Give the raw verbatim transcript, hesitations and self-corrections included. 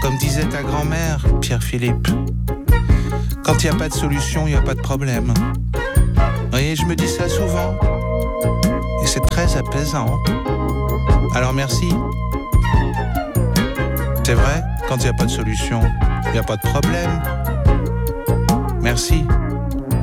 Comme disait ta grand-mère, Pierre-Philippe, quand il n'y a pas de solution, il n'y a pas de problème. Et je me dis ça souvent. Et c'est très apaisant. Alors merci. C'est vrai, quand il n'y a pas de solution, il n'y a pas de problème. Merci.